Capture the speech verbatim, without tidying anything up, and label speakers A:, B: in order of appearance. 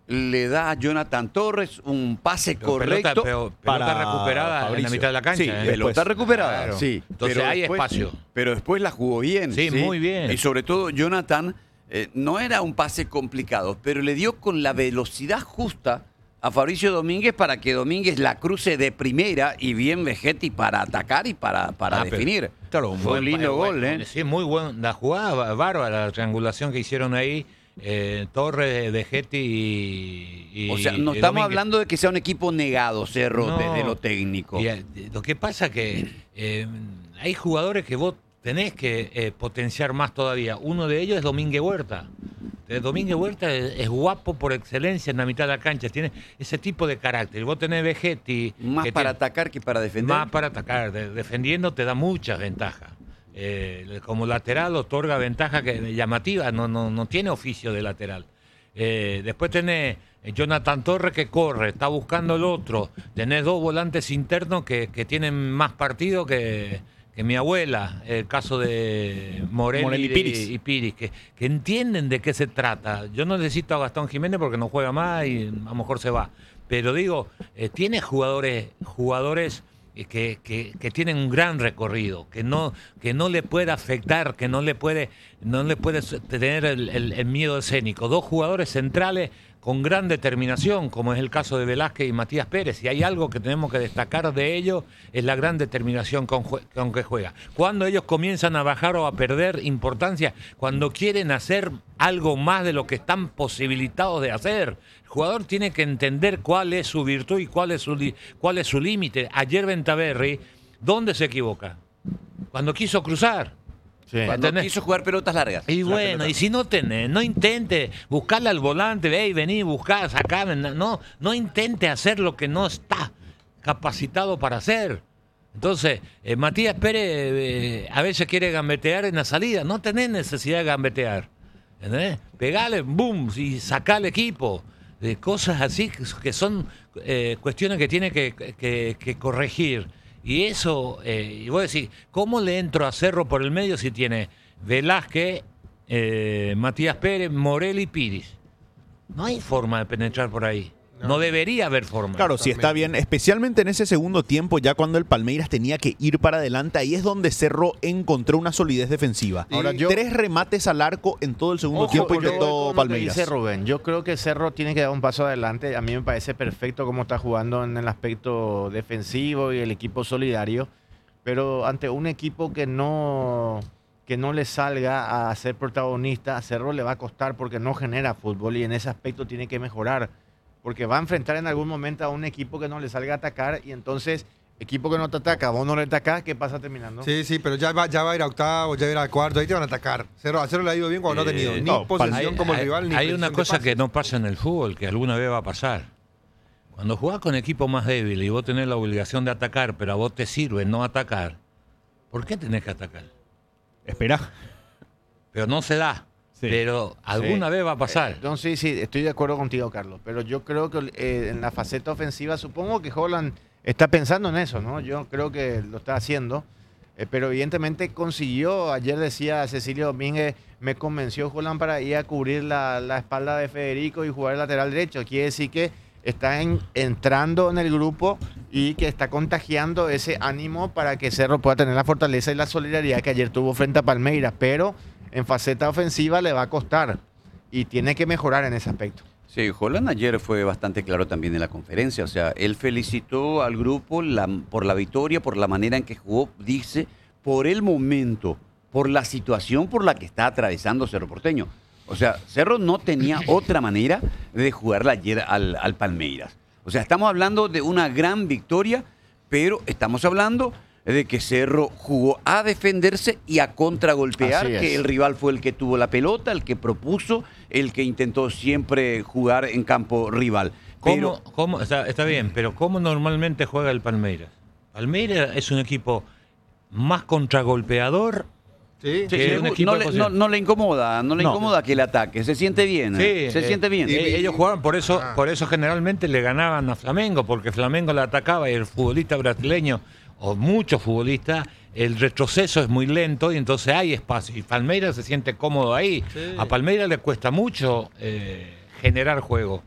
A: le da a Jonathan Torres un pase
B: Pero
A: correcto.
B: Pelota, pero, pelota
C: para
B: recuperada
C: Fabricio.
B: en la mitad de la cancha.
A: Sí,
B: ¿eh?
A: pelota
C: Después.
A: recuperada,
B: Claro.
A: sí.
B: Entonces
A: pero
B: hay
A: después-
B: espacio.
A: Pero después la jugó bien.
B: Sí, muy bien.
A: Y sobre todo Jonathan, eh, no era un pase complicado, pero le dio con la velocidad justa a Fabricio Domínguez para que Domínguez la cruce de primera y bien Vegetti para atacar y para, para
B: Ah, pero-
A: definir.
C: Claro, un
A: Fue un lindo gol, ¿eh?
B: Sí, muy buena la jugada, bárbara la triangulación que hicieron ahí. Eh, Torres, Vegetti y, y-
A: O sea, no
B: y
A: estamos
B: Domínguez.
A: hablando de que sea un equipo negado, Cerro,
B: No.
A: desde lo técnico.
B: Y, eh, lo que pasa que eh, hay jugadores que vos tenés que eh, potenciar más todavía. Uno de ellos es Domínguez Huerta. Eh, Domínguez Huerta es, es guapo por excelencia en la mitad de la cancha. Tiene ese tipo de carácter. Vos tenés Vegetti.
A: Más
B: que
A: para
B: tiene-
A: atacar que para defender.
B: Más para atacar. De- defendiendo te da muchas ventajas. Eh, como lateral otorga ventaja que, llamativa. No, no, no tiene oficio de lateral. Eh, después tenés Jonathan Torres que corre, está buscando el otro. Tenés dos volantes internos que, que tienen más partido que, que mi abuela. El caso de Morel,
C: Morel y
B: y, de-
C: Piris.
B: y Piris, que, que entienden de qué se trata. Yo no necesito a Gastón Jiménez porque no juega más y a lo mejor se va. Pero digo, eh, tiene jugadores, jugadores eh, que, que, que tienen un gran recorrido, que no, que no le puede afectar, que no le puede, no le puede tener el, el- el miedo escénico. Dos jugadores centrales con gran determinación, como es el caso de Velázquez y Matías Pérez. Y hay algo que tenemos que destacar de ellos, es la gran determinación con, jue- con que juega. Cuando ellos comienzan a bajar o a perder importancia, cuando quieren hacer algo más de lo que están posibilitados de hacer. El jugador tiene que entender cuál es su virtud y cuál es su, li- cuál es su límite. Ayer Bentaberri, ¿dónde se equivoca? Cuando quiso cruzar.
C: Sí.
A: Cuando
B: tenés-
A: quiso jugar pelotas largas.
B: Y
A: La
B: bueno,
A: pelota.
B: y si no tenés, no intente buscarle al volante, ve y vení, buscar, sacar, no, no intente hacer lo que no está capacitado para hacer. Entonces, eh, Matías Pérez eh, a veces quiere gambetear en la salida, no tenés necesidad de gambetear. ¿Entendés? Pegale, boom, y sacá al equipo. De cosas así que, que son eh, cuestiones que tiene que, que- que corregir. Y eso, eh, y vos decís, ¿cómo le entro a Cerro por el medio si tiene Velázquez, eh, Matías Pérez, Morel y Piris? No hay forma de penetrar por ahí. No, debería haber forma.
C: Claro, sí está bien, especialmente en ese segundo tiempo, ya cuando el Palmeiras tenía que ir para adelante, ahí es donde Cerro encontró una solidez defensiva.
D: Ahora, yo-
C: Tres remates al arco en todo el segundo
D: Ojo,
C: tiempo
D: porque
C: intentó
D: como te
C: Palmeiras.
D: dice Rubén, yo creo que Cerro tiene que dar un paso adelante. A mí me parece perfecto cómo está jugando en el aspecto defensivo y el equipo solidario, pero ante un equipo que no que no le salga a ser protagonista, a Cerro le va a costar porque no genera fútbol y en ese aspecto tiene que mejorar, porque va a enfrentar en algún momento a un equipo que no le salga a atacar y entonces equipo que no te ataca, vos no le atacás, ¿qué pasa terminando?
E: Sí, sí, pero ya va, ya va a ir a octavo, ya va a ir a cuarto, ahí te van a atacar. Cero, a Cero le ha ido bien cuando no ha tenido
B: Eh,
E: ni
C: no,
E: posesión
B: Hay,
E: como el
B: hay-
E: rival, ni
B: hay
E: presión
B: una
E: de
B: cosa
E: pases.
B: que no pasa en el fútbol, que alguna vez va a pasar. Cuando jugás con equipo más débil y vos tenés la obligación de atacar, pero a vos te sirve no atacar, ¿por qué tenés que atacar?
C: Espera.
B: Pero no se da.
C: Sí.
B: Pero alguna
D: Sí.
B: vez va a pasar.
D: Eh, no, sí, sí, estoy de acuerdo contigo, Carlos. Pero yo creo que eh, en la faceta ofensiva, supongo que Holland está pensando en eso, ¿no? Yo creo que lo está haciendo. eh, pero evidentemente consiguió, ayer decía Cecilio Domínguez, me convenció Holland para ir a cubrir la, la espalda de Federico y jugar el lateral derecho. Quiere decir que está en- entrando en el grupo y que está contagiando ese ánimo para que Cerro pueda tener la fortaleza y la solidaridad que ayer tuvo frente a Palmeiras. Pero en faceta ofensiva le va a costar y tiene que mejorar en ese aspecto.
A: Sí, Holland ayer fue bastante claro también en la conferencia. O sea, él felicitó al grupo la- por la victoria, por la manera en que jugó, dice, por el momento, por la situación por la que está atravesando Cerro Porteño. O sea, Cerro no tenía otra manera de jugarla ayer al, al Palmeiras. O sea, estamos hablando de una gran victoria, pero estamos hablando de que Cerro jugó a defenderse y a contragolpear,
D: Así es.
A: que el rival fue el que tuvo la pelota, el que propuso, el que intentó siempre jugar en campo rival. Pero
B: ¿Cómo, cómo- está, está bien, pero ¿cómo normalmente juega el Palmeiras? Palmeiras es un equipo más contragolpeador.
E: Sí,
B: Sí,
A: le-
B: un equipo
A: no,
B: de
A: le,
B: posesión.
A: no- no le incomoda, no le
C: No.
A: incomoda que le ataque, se siente bien, ¿eh? se
B: eh,
A: siente bien.
B: eh, ellos jugaban, por eso,
E: Ah.
B: por eso generalmente le ganaban a Flamengo, porque Flamengo le atacaba y el futbolista brasileño, o muchos futbolistas, el retroceso es muy lento y entonces hay espacio. Y Palmeiras se siente cómodo ahí.
E: Sí.
B: A Palmeiras le cuesta mucho eh, generar juego.